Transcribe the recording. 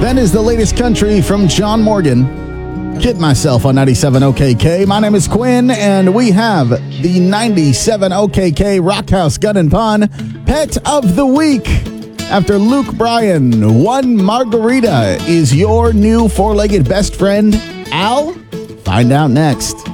That is the latest country from John Morgan. Kid Myself on 97 OKK. My name is Quinn, and we have the 97 OKK Rockhouse Gun and Pun Pet of the Week. After Luke Bryan, one margarita is your new four-legged best friend, Al? Find out next.